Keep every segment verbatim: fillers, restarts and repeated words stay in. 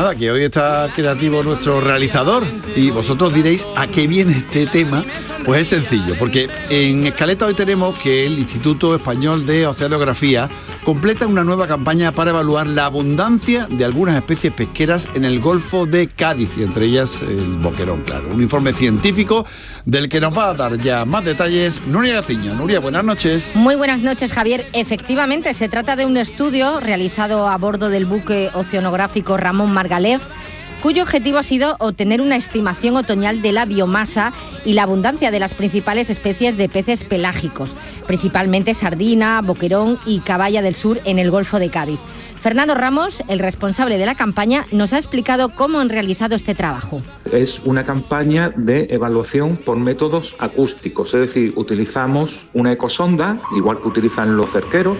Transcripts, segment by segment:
nada, que hoy está creativo nuestro realizador y vosotros diréis a qué viene este tema. Pues es sencillo, porque en Escaleta hoy tenemos que el Instituto Español de Oceanografía completa una nueva campaña para evaluar la abundancia de algunas especies pesqueras en el Golfo de Cádiz, y entre ellas el boquerón, claro. Un informe científico del que nos va a dar ya más detalles Nuria Gaciño. Nuria, buenas noches. Muy buenas noches, Javier. Efectivamente, se trata de un estudio realizado a bordo del buque oceanográfico Ramón Margalef, cuyo objetivo ha sido obtener una estimación otoñal de la biomasa y la abundancia de las principales especies de peces pelágicos, principalmente sardina, boquerón y caballa del sur en el Golfo de Cádiz. Fernando Ramos, el responsable de la campaña, nos ha explicado cómo han realizado este trabajo. Es una campaña de evaluación por métodos acústicos, es decir, utilizamos una ecosonda, igual que utilizan los cerqueros,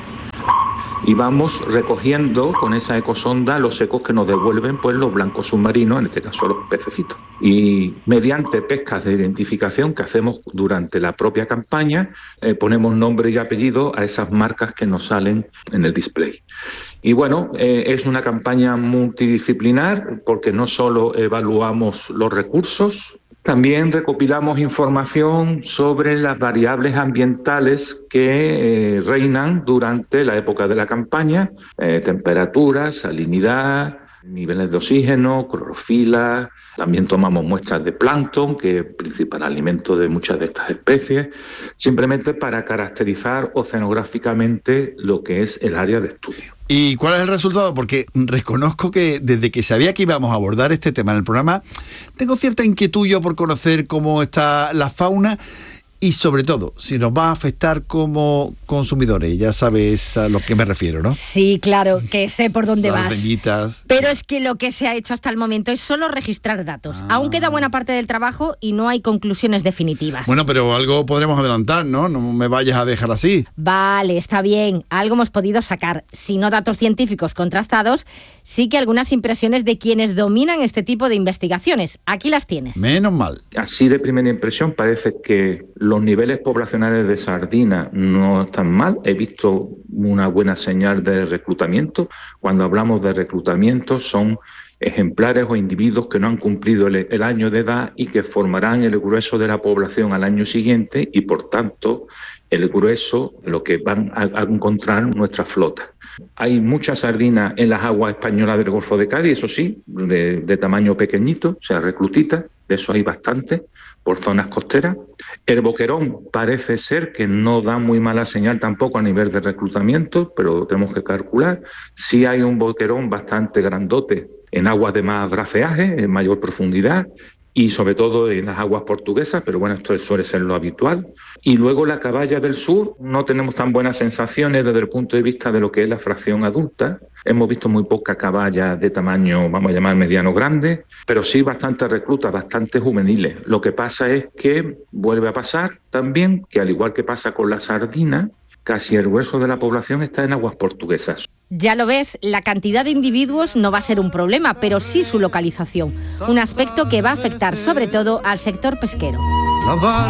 y vamos recogiendo con esa ecosonda los ecos que nos devuelven pues los blancos submarinos, en este caso los pececitos. Y mediante pescas de identificación que hacemos durante la propia campaña, eh, ponemos nombre y apellido a esas marcas que nos salen en el display. Y bueno, eh, es una campaña multidisciplinar porque no solo evaluamos los recursos, también recopilamos información sobre las variables ambientales que eh, reinan durante la época de la campaña, eh, temperatura, salinidad, niveles de oxígeno, clorofila. También tomamos muestras de plancton, que es el principal alimento de muchas de estas especies, simplemente para caracterizar oceanográficamente lo que es el área de estudio. ¿Y cuál es el resultado? Porque reconozco que desde que sabía que íbamos a abordar este tema en el programa, tengo cierta inquietud yo por conocer cómo está la fauna y sobre todo si nos va a afectar como consumidores. Ya sabes a lo que me refiero, ¿no? Sí, claro, que sé por dónde vas. Benditas. Pero es que lo que se ha hecho hasta el momento es solo registrar datos. Ah. Aún queda buena parte del trabajo y no hay conclusiones definitivas. Bueno, pero algo podremos adelantar, ¿no? No me vayas a dejar así. Vale, está bien. Algo hemos podido sacar. Si no datos científicos contrastados, sí que algunas impresiones de quienes dominan este tipo de investigaciones. Aquí las tienes. Menos mal. Así de primera impresión parece que los niveles poblacionales de sardina no están mal. He visto una buena señal de reclutamiento. Cuando hablamos de reclutamiento son ejemplares o individuos que no han cumplido el, el año de edad y que formarán el grueso de la población al año siguiente y, por tanto, el grueso, lo que van a, a encontrar nuestra flota. Hay mucha sardina en las aguas españolas del Golfo de Cádiz, eso sí, de, de tamaño pequeñito, o sea, reclutita, de eso hay bastante por zonas costeras. El boquerón parece ser que no da muy mala señal tampoco a nivel de reclutamiento, pero tenemos que calcular. Sí hay un boquerón bastante grandote en aguas de más braceaje, en mayor profundidad, y sobre todo en las aguas portuguesas, pero bueno, esto suele ser lo habitual. Y luego la caballa del sur, no tenemos tan buenas sensaciones desde el punto de vista de lo que es la fracción adulta. Hemos visto muy poca caballa de tamaño, vamos a llamar mediano grande, pero sí bastante reclutas, bastante juveniles. Lo que pasa es que vuelve a pasar también que, al igual que pasa con la sardina, casi el grueso de la población está en aguas portuguesas. Ya lo ves, la cantidad de individuos no va a ser un problema, pero sí su localización, un aspecto que va a afectar sobre todo al sector pesquero.